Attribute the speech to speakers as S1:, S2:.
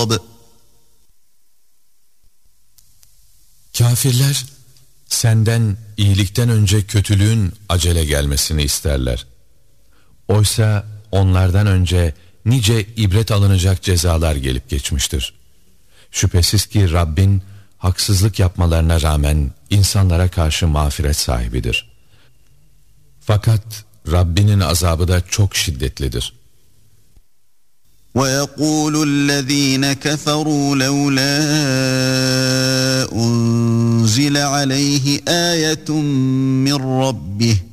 S1: التراب.
S2: Kafirler senden iyilikten önce kötülüğün acele gelmesini isterler. Oysa onlardan önce nice ibret alınacak cezalar gelip geçmiştir. Şüphesiz ki Rabbin haksızlık yapmalarına rağmen insanlara karşı mağfiret sahibidir. Fakat Rabbinin azabı da çok şiddetlidir.
S1: وَيَقُولُ الَّذ۪ينَ كَفَرُوا لَوْلَا أُنْزِلَ عَلَيْهِ آيَةٌ مِّنْ رَبِّهِ